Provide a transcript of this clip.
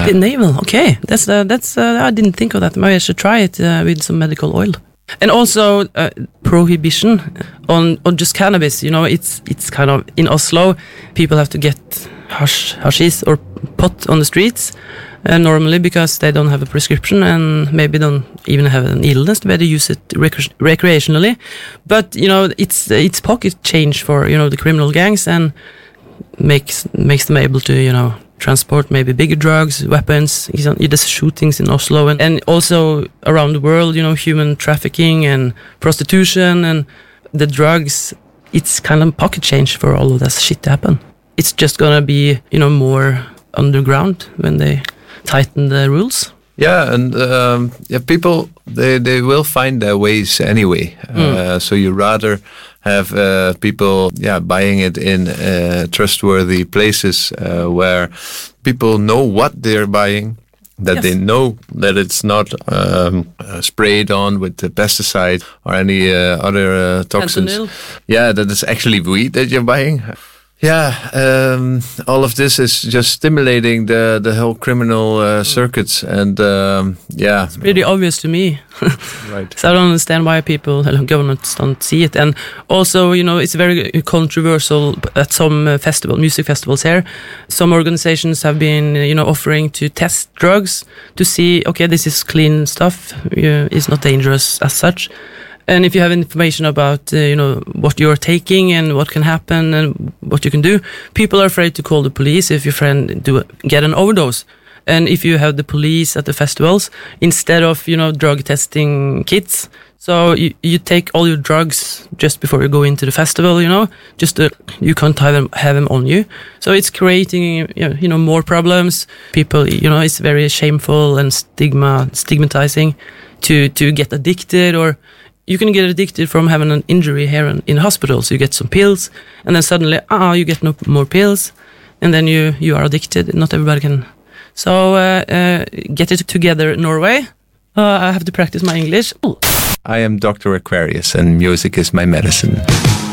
The navel, okay. That's I didn't think of that. Maybe I should try it with some medical oil. And also prohibition on just cannabis. You know, it's kind of in Oslo, people have to get hashish or pot on the streets normally because they don't have a prescription and maybe don't even have an illness to better use it recreationally. But you know, it's pocket change for the criminal gangs and makes them able to transport maybe bigger drugs, weapons. There's shootings in Oslo and also around the world, human trafficking and prostitution and the drugs. It's kind of pocket change for all of that shit to happen. It's just gonna be, more underground when they tighten the rules. Yeah, and people, they will find their ways anyway. So you rather have people buying it in trustworthy places where people know what they're buying, that they know that it's not sprayed on with the pesticide or any other toxins. Fentanyl. Yeah, that it's actually weed that you're buying. Yeah, all of this is just stimulating the whole criminal circuits, and it's pretty obvious to me. Right. So I don't understand why governments don't see it, and also it's very controversial at some music festivals here. Some organizations have been offering to test drugs to see, okay, this is clean stuff, it's not dangerous as such. And if you have information about, what you're taking and what can happen and what you can do, people are afraid to call the police if your friend get an overdose. And if you have the police at the festivals, instead of, drug testing kits, so you take all your drugs just before you go into the festival, you can't have them on you. So it's creating, more problems. People, it's very shameful and stigmatizing to get addicted, or you can get addicted from having an injury here in hospital. So you get some pills, and then suddenly, you get no more pills, and then you are addicted. Not everybody can. So get it together, Norway. I have to practice my English. I am Dr. Aquarius, and music is my medicine.